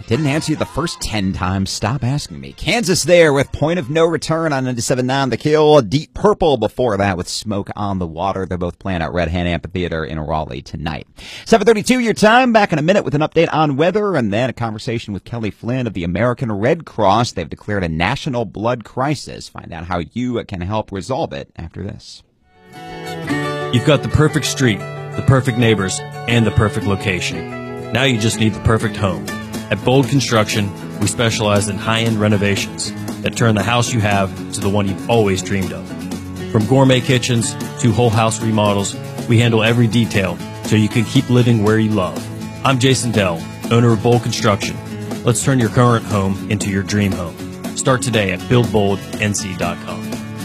Didn't answer you the first 10 times. Stop asking me. Kansas there with Point of No Return on 97.9 The Kill. Deep Purple before that with Smoke on the Water. They're both playing at Red Hand Amphitheater in Raleigh tonight. 7:32 your time. Back in a minute with an update on weather and then a conversation with Kelly Flynn of the American Red Cross. They've declared a national blood crisis. Find out how you can help resolve it after this. You've got the perfect street, the perfect neighbors, and the perfect location. Now you just need the perfect home. At Bold Construction, we specialize in high-end renovations that turn the house you have to the one you've always dreamed of. From gourmet kitchens to whole house remodels, we handle every detail so you can keep living where you love. I'm Jason Dell, owner of Bold Construction. Let's turn your current home into your dream home. Start today at buildboldnc.com.